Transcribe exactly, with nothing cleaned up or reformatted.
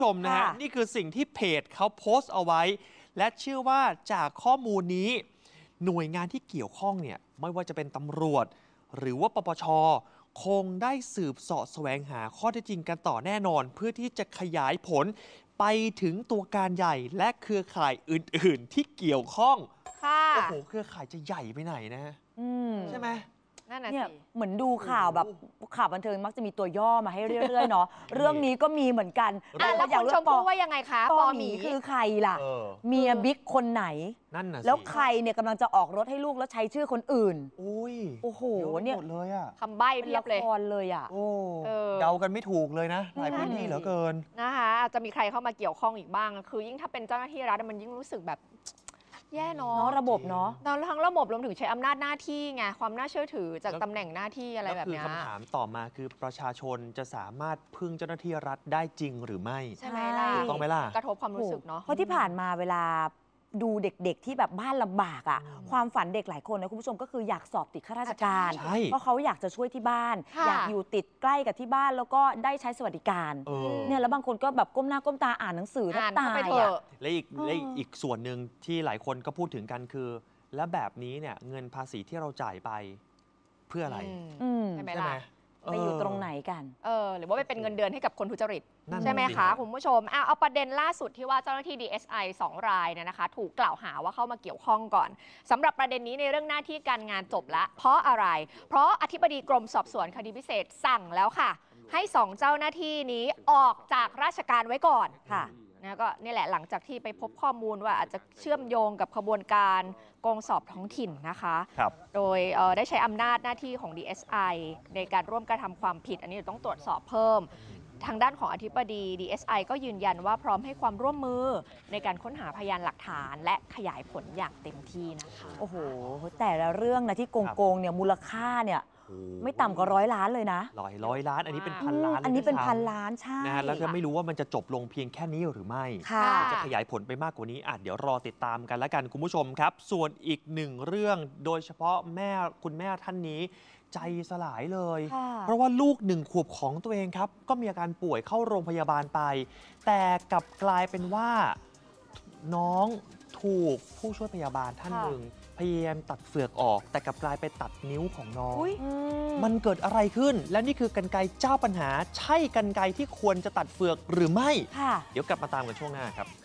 ชมนะฮะนี่คือสิ่งที่เพจเขาโพสต์เอาไว้และเชื่อว่าจากข้อมูลนี้หน่วยงานที่เกี่ยวข้องเนี่ยไม่ว่าจะเป็นตำรวจหรือว่าปปช.คงได้สืบเสาะแสวงหาข้อเท็จจริงกันต่อแน่นอนเพื่อที่จะขยายผลไปถึงตัวการใหญ่และเครือข่ายอื่นๆที่เกี่ยวข้องค่ะโอ้โหเครือข่ายจะใหญ่ไปไหนนะใช่ไหมเนี่ยเหมือนดูข่าวแบบข่าวบันเทิงมักจะมีตัวย่อมาให้เรื่อยๆเนาะเรื่องนี้ก็มีเหมือนกันอ่ะแล้วคุณชมพู่ว่ายังไงคะปอหมีคือใครล่ะเมียบิ๊กคนไหนนั่นน่ะแล้วใครเนี่ยกำลังจะออกรถให้ลูกแล้วใช้ชื่อคนอื่นอุ้ยโอ้โหเนี่ยเลยอะคำใบ้เพียบเลยละครเลยอะโอ้เดากันไม่ถูกเลยนะหลายพื้นที่เหลือเกินนะคะอาจจะมีใครเข้ามาเกี่ยวข้องอีกบ้างคือยิ่งถ้าเป็นเจ้าหน้าที่รัฐมันยิ่งรู้สึกแบบแย่เนาะระบบเนาะทั้งระบบรวมถึงใช้อำนาจหน้าที่ไงความน่าเชื่อถือจากตำแหน่งหน้าที่อะไรแบบนี้คือคำถามต่อมาคือประชาชนจะสามารถพึ่งเจ้าหน้าที่รัฐได้จริงหรือไม่ใช่ไหมล่ะต้องไหมล่ะกระทบความรู้สึกเนาะเพราะที่ผ่านมาเวลาดูเด็กๆที่แบบบ้านลำบากอ่ะความฝันเด็กหลายคนนะคุณผู้ชมก็คืออยากสอบติดข้าราชการเพราะเขาอยากจะช่วยที่บ้านอยากอยู่ติดใกล้กับที่บ้านแล้วก็ได้ใช้สวัสดิการเนี่ยแล้วบางคนก็แบบก้มหน้าก้มตาอ่านหนังสือแทบตายอ่ะและอีกและอีกส่วนหนึ่งที่หลายคนก็พูดถึงกันคือและแบบนี้เนี่ยเงินภาษีที่เราจ่ายไปเพื่ออะไรใช่ไหมล่ะไปอยู่ตรงไหนกันเออหรือว่าไปเป็นเงินเดือนให้กับคนทุจริตใช่ไหมคะคุณผู้ชมเอาเอาประเด็นล่าสุดที่ว่าเจ้าหน้าที่ ดี เอส ไอ สองรายเนี่ยนะคะถูกกล่าวหาว่าเข้ามาเกี่ยวข้องก่อนสำหรับประเด็นนี้ในเรื่องหน้าที่การงานจบละเพราะอะไรเพราะอธิบดีกรมสอบสวนคดีพิเศษสั่งแล้วค่ะให้สองเจ้าหน้าที่นี้ออกจากราชการไว้ก่อนค่ะนะก็นี่แหละหลังจากที่ไปพบข้อมูลว่าอาจจะเชื่อมโยงกับขบวนการกองสอบท้องถิ่นนะคะโดยได้ใช้อำนาจหน้าที่ของ ดี เอส ไอ ในการร่วมกระทำความผิดอันนี้ต้องตรวจสอบเพิ่มทางด้านของอธิบดี ดี เอส ไอ ก็ยืนยันว่าพร้อมให้ความร่วมมือในการค้นหาพยานหลักฐานและขยายผลอย่างเต็มที่นะคะโอ้โหแต่ละเรื่องนะที่โกงๆเนี่ยมูลค่าเนี่ยไม่ต่ำกว่าร้อยล้านเลยนะร้อยร้อยล้านอันนี้เป็นพันล้านอันนี้เป็นพันล้านใช่นะแล้วก็ไม่รู้ว่ามันจะจบลงเพียงแค่นี้หรือไม่จะขยายผลไปมากกว่านี้อ่ะเดี๋ยวรอติดตามกันแล้วกันคุณผู้ชมครับส่วนอีกหนึ่งเรื่องโดยเฉพาะแม่คุณแม่ท่านนี้ใจสลายเลยเพราะว่าลูกหนึ่งขวบของตัวเองครับก็มีอาการป่วยเข้าโรงพยาบาลไปแต่กลับกลายเป็นว่าน้องถูกผู้ช่วยพยาบาลท่านหนึ่งพยายามตัดเฟือกออกแต่กลับกลายไปตัดนิ้วของน้องมันเกิดอะไรขึ้นและนี่คือกรรไกรเจ้าปัญหาใช่กรรไกรที่ควรจะตัดเฟือกหรือไม่เดี๋ยวกลับมาตามกันช่วงหน้าครับ